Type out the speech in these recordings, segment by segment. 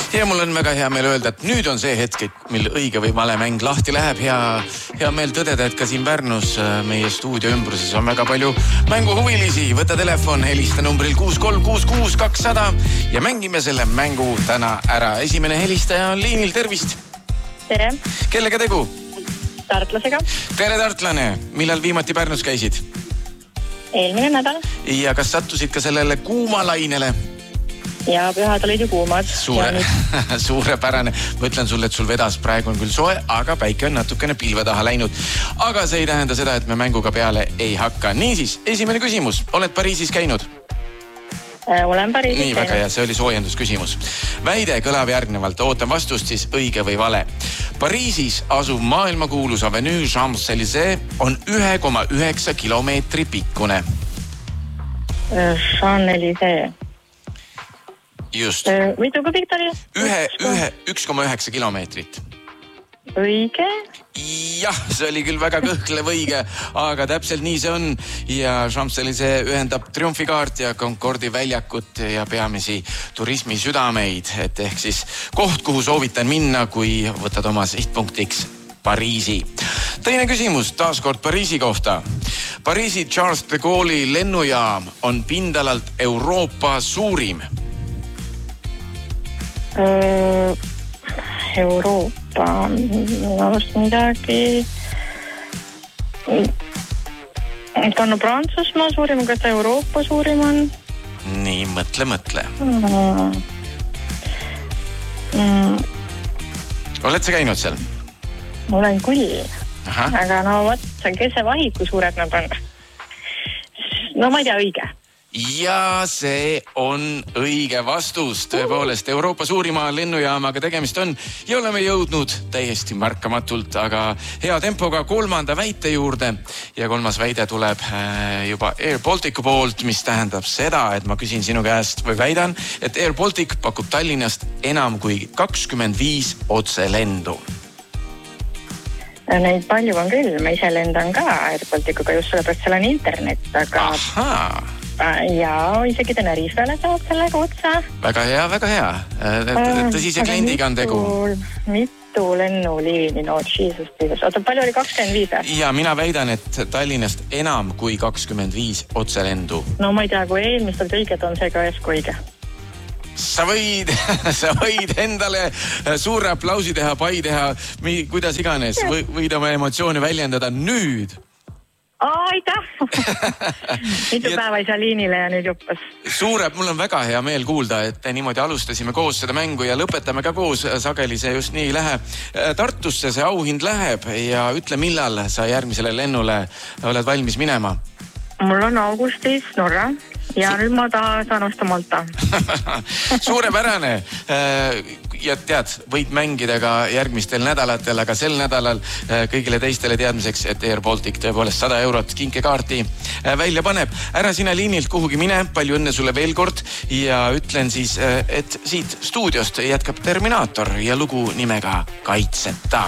Ja mul on väga hea meel öelda, et nüüd on see hetk, mil õige või vale mäng lahti läheb. Hea meel tõdeda, et ka siin Pärnus meie stuudio ümbruses on väga palju mänguhuvilisi. Võta telefon, helista numbril 6366200 ja mängime selle mängu täna ära. Esimene helistaja on liinil, tervist! Tere! Kellega tegu? Tartlasega. Tere, tartlane! Millal viimati Pärnus käisid? Eelmine nädal. Ja kas sattusid ka sellele kuumalainele? Ja pühad olid ju kuumad. Suurepärane. Ma ütlen sulle, et sul vedas praegu on küll soe, aga päike on natukene pilve taha läinud. Aga see ei tähenda seda, et me mänguga peale ei hakka. Niisiis, esimene küsimus. Oled Pariisis käinud? Olen Pariisis käinud. Nii, väga hea. See oli soojendusküsimus. Väide kõlab järgnevalt. Ootan vastust siis õige või vale. Pariisis asuv maailmakuulus Avenue Champs-Élysées on 1,9 kilomeetri pikkune. Champs-Élysées. Just. Mitu kui pikk oli? 1,9 kilomeetrit. Õige? Jah, see oli küll väga kõhklev õige, aga täpselt nii see on. Ja Champs-Élysées ühendab Triumfikaart ja Concordi väljakut ja peamisi turismisüdameid. Et ehk siis koht, kuhu soovitan minna, kui võtad oma sihtpunktiks Pariisi. Teine küsimus taaskord Pariisi kohta. Pariisi Charles de Gaulle'i lennujaam on pindalalt Euroopa suurim. Euroopa, vast midagi. Kannu Prantsusmaa suurim, kas Euroopa suurim on? Nii, mõtle. Oled sa käinud seal? Olen küll. Aga no võt, kes see vahib, kui suured nad on? No ma ei tea, õige. Ja see on õige vastus. Tõepoolest, Euroopa suurima lennujaamaga tegemist on ja oleme jõudnud täiesti märkamatult, aga hea tempoga kolmanda väite juurde. Ja kolmas väide tuleb juba Air Balticu poolt, mis tähendab seda, et ma küsin sinu käest või väidan, et Air Baltic pakub Tallinnast enam kui 25 otselendu. Neid palju on küll, ma ise lendan ka Air Balticuga just sellepärast seal on internet, aga... Ahaa! Ja isegi Tenerifele saab sellega otsa. Väga hea. Tõsise kliendiga on tegu. Mitu lennuliini, no Jesus. Oota, palju oli 25? Ja mina väidan, et Tallinnast enam kui 25 otselendu. No ma ei tea, kui eelmist olid õiged, on see ka esku õige. Sa võid endale suure aplausi teha, pai teha, kuidas iganes. Võid oma emotsioone väljendada nüüd. Aitäh! Mitu päeva ei saa liinile ja nüüd juppas. Mul on väga hea meel kuulda, et niimoodi alustasime koos seda mängu ja lõpetame ka koos. Sageli see just nii ei lähe. Tartusse see auhind läheb ja ütle, millal sa järgmisele lennule oled valmis minema? Mul on augustis Norra ja nüüd ma saan osta Malta. Suurepärane. Ja tead, võid mängida ka järgmistel nädalatel, aga sel nädalal kõigile teistele teadmiseks, et Air Baltic tõepoolest 100 eurot kinkekaarti välja paneb. Ära sina liinilt kuhugi mine, palju õnne sulle veel kord ja ütlen siis, et siit stuudiost jätkab Terminaator ja lugu nimega Kaitseta.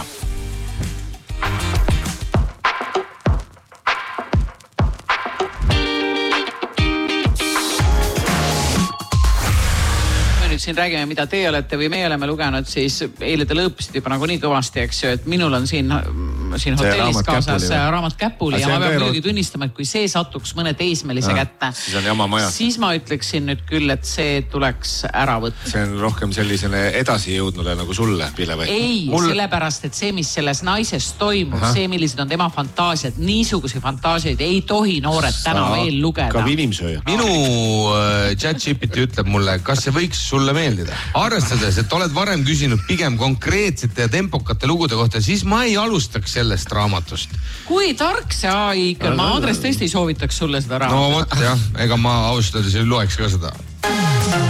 Siin räägime, mida te olete või me oleme lugenud, siis eile te lõõpisid juba nagu nii kõvasti, eks ju, et minul on siin hotellis kaasas raamat käpuli ja ma pean muidugi tunnistama, et kui see satuks mõne teismelise kätte, siis ma ütleksin nüüd küll, et see tuleks ära võtta. See on rohkem sellisele edasi jõudnule nagu sulle, Pille või? Ei, sellepärast, et see, mis selles naises toimub, see, millised on tema fantaasiad, niisuguse fantaasiaid ei tohi noored täna veel lugeda. Ka inimsööja. Minu ChatGPT ütleb mulle, kas see võiks sulle meeldida. Arvestades, et oled varem küsinud pigem konkreetsete ja tempokate lugude kohta, siis ma ei alustaks sellest raamatust. Kui tark see AI ikka, ma Andres tõesti soovitaks sulle seda raamatut. No vot jah, ega ma austada ei loeks ka seda.